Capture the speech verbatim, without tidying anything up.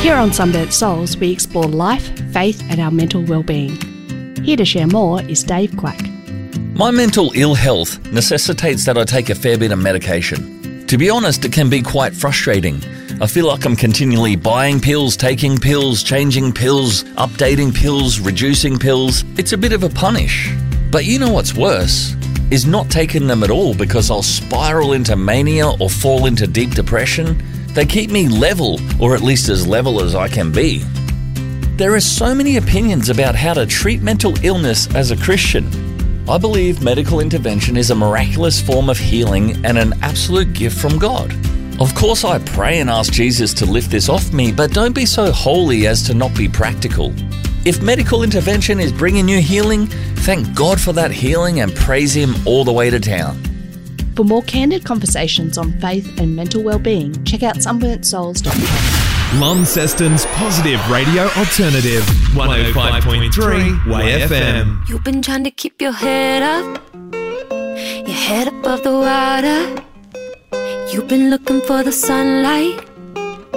Here on Sunburnt Souls, we explore life, faith and our mental well-being. Here to share more is Dave Quack. My mental ill health necessitates that I take a fair bit of medication. To be honest, it can be quite frustrating. I feel like I'm continually buying pills, taking pills, changing pills, updating pills, reducing pills. It's a bit of a punish. But you know what's worse? Is not taking them at all, because I'll spiral into mania or fall into deep depression. They keep me level, or at least as level as I can be. There are so many opinions about how to treat mental illness as a Christian. I believe medical intervention is a miraculous form of healing and an absolute gift from God. Of course, I pray and ask Jesus to lift this off me, but don't be so holy as to not be practical. If medical intervention is bringing you healing, thank God for that healing and praise Him all the way to town. For more candid conversations on faith and mental well-being, check out sunburnt souls dot com. Launceston's Positive Radio Alternative, one oh five point three Way F M. You've been trying to keep your head up, your head above the water. You've been looking for the sunlight,